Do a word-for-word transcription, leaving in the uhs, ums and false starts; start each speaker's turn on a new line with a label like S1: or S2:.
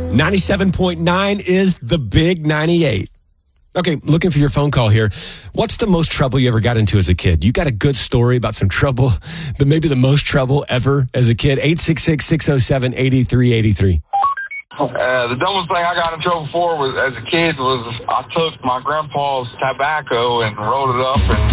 S1: ninety-seven point nine is the big ninety-eight. Okay, looking for your phone call here. What's the most trouble you ever got into as a kid? You got a good story about some trouble, but maybe the most trouble ever as a kid? eight six six, six oh seven, eight three eight three.
S2: Uh, the dumbest thing I got in trouble for was, as a kid was I took my grandpa's tobacco and rolled it up and